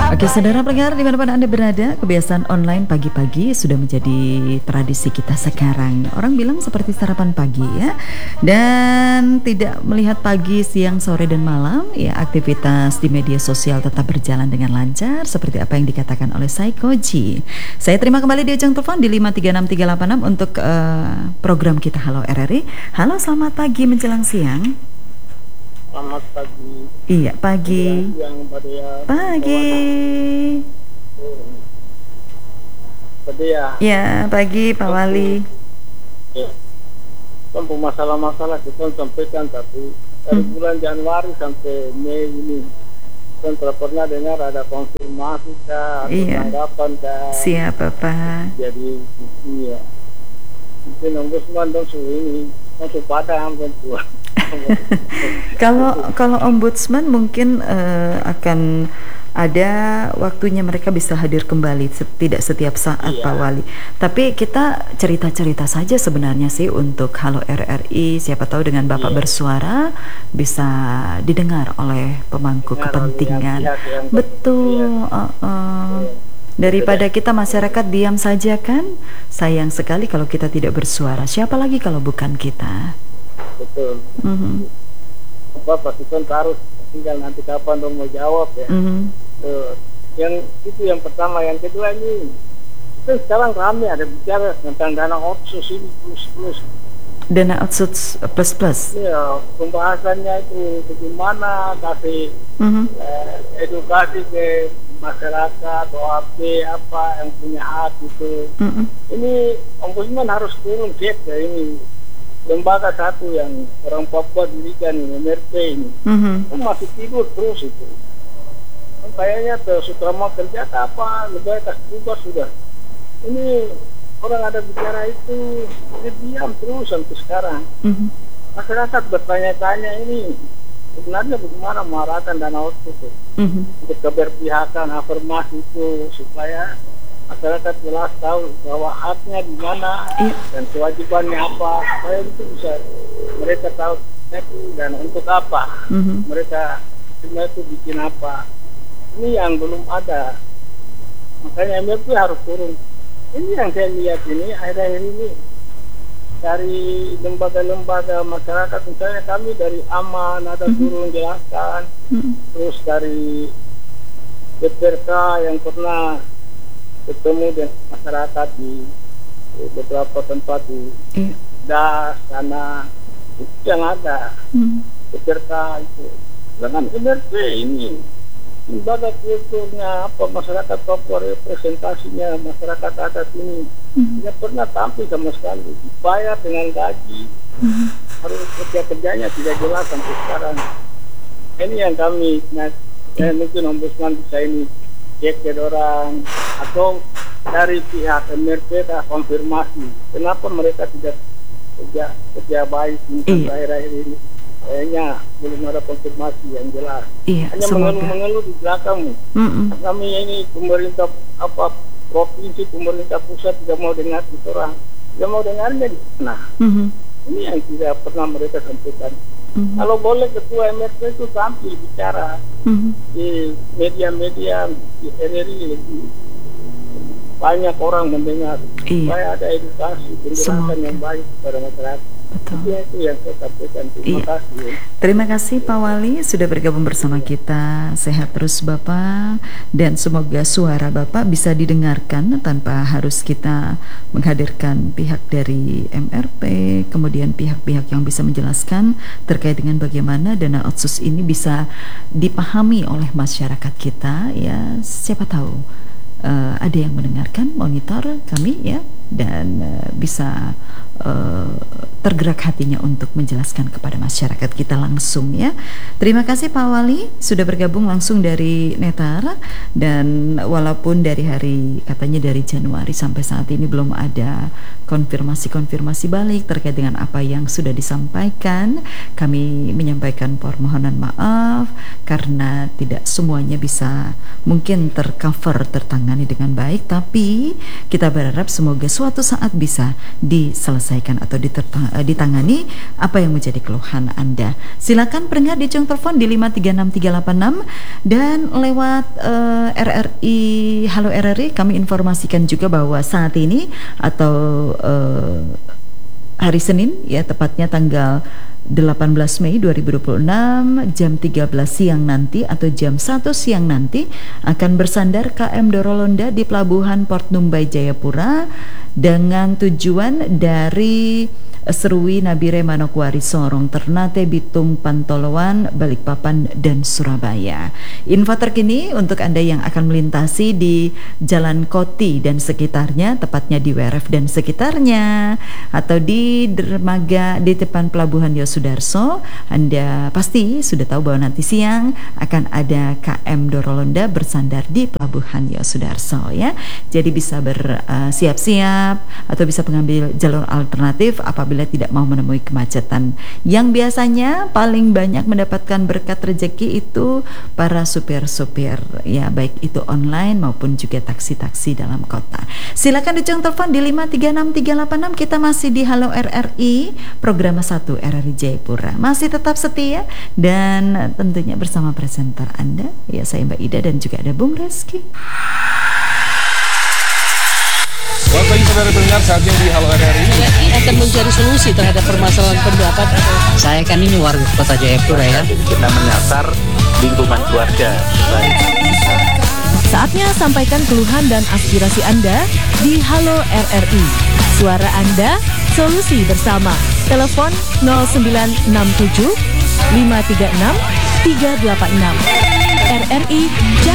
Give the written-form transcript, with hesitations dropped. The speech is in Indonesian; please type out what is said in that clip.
Oke, saudara pendengar dimanapun Anda berada, kebiasaan online pagi-pagi sudah menjadi tradisi kita sekarang. Orang bilang seperti sarapan pagi ya. Dan tidak melihat pagi, siang, sore, dan malam, ya aktivitas di media sosial tetap berjalan dengan lancar seperti apa yang dikatakan oleh Saikoji. Saya terima kembali di ujung telepon di 536386 untuk program kita Halo RRI. Halo, selamat pagi menjelang siang. Selamat pagi. Iya, pagi. Pagi. Ya, pagi Pak Wali. Ya. Kan masalah-masalah kita sampaikan, tapi dari bulan Januari sampai Mei ini kan tidak pernah dengar ada konfirmasi atau tanggapan Siapa Pak? Jadi iya. Mungkin ombudsman dong ini masuk padang bentuk. Kalau ombudsman mungkin akan ada waktunya mereka bisa hadir kembali, tidak setiap saat Pak Wali. Tapi kita cerita-cerita saja sebenarnya sih untuk Halo RRI, siapa tahu dengan Bapak bersuara bisa didengar oleh pemangku kepentingan. Betul. Daripada kita masyarakat diam saja kan, sayang sekali kalau kita tidak bersuara. Siapa lagi kalau bukan kita? Betul. Pasti kan harus tinggal nanti kapan dong mau jawab ya. Yang itu yang pertama. Yang kedua ini kan sekarang ramai ada bicara tentang dana otsus ini plus. Dana otsus plus. Iya, pembahasannya itu bagaimana kasih edukasi ke masyarakat, OAP apa yang punya hak itu. Ini ombudsman harus turun cek ya ini. Lembaga satu yang orang Papua dirikan ini, MRP ini, kan masih tidur terus itu. Kan kayaknya sudah mau kerja apa, lebih atas tugas sudah. Ini orang ada bicara itu, dia diam terus sampai sekarang. Masyarakat bertanya-tanya ini, sebenarnya bagaimana mengarahkan dana otsus itu, untuk keberpihakan afirmasi itu supaya masyarakat jelas tahu bahwa haknya di mana dan kewajibannya apa, supaya itu bisa mereka tahu dan untuk apa mereka sebenarnya itu bikin apa. Ini yang belum ada, makanya MRP harus turun. Ini yang saya lihat ini akhir-akhir ini dari lembaga-lembaga masyarakat, misalnya kami dari Aman ada turun jelaskan, terus dari BPRK yang pernah ketemu dengan masyarakat di beberapa tempat di Das sana itu yang ada peserta itu. Dengan MRP ini lembaga kulturnya apa masyarakat Papua, representasinya masyarakat adat ini tidak pernah tampil sama sekali, dibayar dengan gaji, harus kerjanya tidak jelas sampai sekarang. Ini yang kami mungkin ombudsman bisa ini cek ke orang atau dari pihak MRP konfirmasi kenapa mereka tidak kerja baik mungkin akhir-akhir ini. Kayaknya belum ada konfirmasi yang jelas. Hanya mengeluh di belakang. Kami ini pemerintah provinsi, pemerintah pusat tidak mau dengar itu orang, tidak mau dengarnya di sana. Ini yang tidak pernah mereka sampaikan. Kalau boleh ketua MRP itu tampil bicara di media-media di RRI, banyak orang mendengar, supaya ada edukasi penjelasan yang baik kepada masyarakat. Itu yang saya sampaikan. Terima kasih. Terima kasih Pak Wali sudah bergabung bersama kita. Sehat terus Bapak, dan semoga suara Bapak bisa didengarkan tanpa harus kita menghadirkan pihak dari MRP, kemudian pihak-pihak yang bisa menjelaskan terkait dengan bagaimana dana otsus ini bisa dipahami oleh masyarakat kita ya. Siapa tahu ada yang mendengarkan, monitor kami ya, dan bisa tergerak hatinya untuk menjelaskan kepada masyarakat kita langsung ya. Terima kasih Pak Wali sudah bergabung langsung dari Netar, dan walaupun dari hari katanya dari Januari sampai saat ini belum ada konfirmasi balik terkait dengan apa yang sudah disampaikan, kami menyampaikan permohonan maaf karena tidak semuanya bisa mungkin tercover, tertangani dengan baik, tapi kita berharap semoga suatu saat bisa diselesaikan atau ditangani apa yang menjadi keluhan Anda. Silakan pendengar di ujung telepon di 5363386 dan lewat RRI Halo RRI kami informasikan juga bahwa saat ini atau hari Senin ya, tepatnya tanggal 18 Mei 2026 jam 13 siang nanti atau jam 1 siang nanti akan bersandar KM Dorolonda di Pelabuhan Port Numbai Jayapura dengan tujuan dari Serui, Nabire, Manokwari, Sorong, Ternate, Bitung, Pantolowan, Balikpapan, dan Surabaya. Info terkini untuk Anda yang akan melintasi di Jalan Koti dan sekitarnya, tepatnya di WRF dan sekitarnya, atau di dermaga di depan Pelabuhan Yosudarso, Anda pasti sudah tahu bahwa nanti siang akan ada KM Dorolonda bersandar di Pelabuhan Yosudarso ya. Jadi bisa bersiap-siap atau bisa mengambil jalur alternatif apabila tidak mau menemui kemacetan. Yang biasanya paling banyak mendapatkan berkat rezeki itu para supir-supir ya, baik itu online maupun juga taksi-taksi dalam kota. Silakan dicong telepon di 5363386. Kita masih di Halo RRI, program 1 RRI Jayapura. Masih tetap setia dan tentunya bersama presenter Anda ya, saya Mbak Ida dan juga ada Bung Reski. Selamat pagi saudara pendengar, saatnya di Halo RRI akan mencari solusi terhadap permasalahan pendapat. Saya kan ini warga kota Jayapura ya. Kita menyasar lingkungan keluarga. Saatnya sampaikan keluhan dan aspirasi Anda di Halo RRI. Suara Anda, solusi bersama. Telepon 0967 536 386. RRI